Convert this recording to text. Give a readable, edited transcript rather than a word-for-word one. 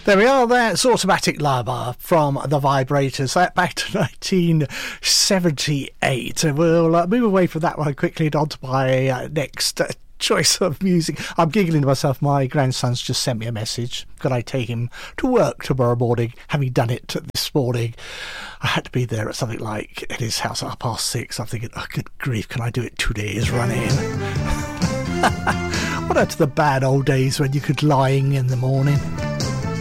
There we are. That's Automatic Lover from The Vibrators. That back to 1978. We'll move away from that one quickly and on to my next choice of music. I'm giggling to myself. My grandson's just sent me a message. Could I take him to work tomorrow morning? Having done it this morning, I had to be there at something like at his house at 6:30. I'm thinking, oh, good grief, can I do it 2 days running? What happened to the bad old days when you could lying in the morning?